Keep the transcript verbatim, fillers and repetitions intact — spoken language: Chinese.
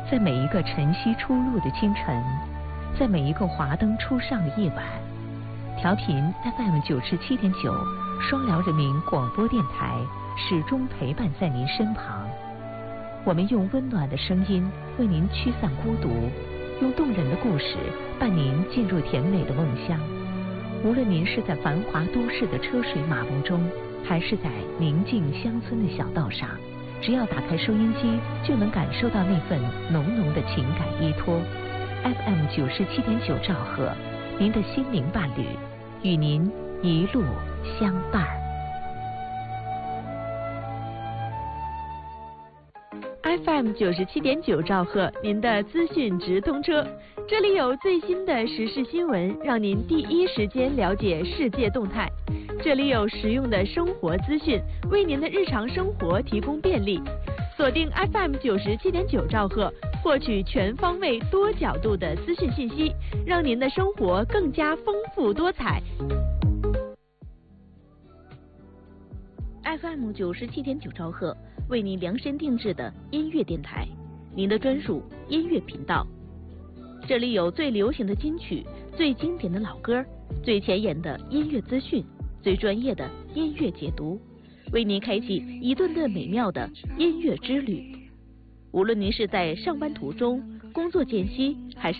在每一个晨曦初露的清晨，在每一个华灯初上的夜晚，调频 F M 九十七点九，双辽人民广播电台始终陪伴在您身旁。我们用温暖的声音为您驱散孤独，用动人的故事伴您进入甜美的梦乡。无论您是在繁华都市的车水马龙中，还是在宁静乡村的小道上，只要打开收音机，就能感受到那份浓浓的情感依托。F M 九十七点九兆赫，您的心灵伴侣，与您一路相伴。 F M 九十七点九兆赫，您的资讯直通车，这里有最新的时事新闻，让您第一时间了解世界动态。这里有实用的生活资讯，为您的日常生活提供便利。锁定 F M 九十七点九兆赫，获取全方位、多角度的资讯信息，让您的生活更加丰富多彩。F M 九十七点九兆赫，为您量身定制的音乐电台，您的专属音乐频道。这里有最流行的金曲、最经典的老歌、最前沿的音乐资讯、最专业的音乐解读，为您开启一段段美妙的音乐之旅。无论您是在上班途中、工作间隙，还是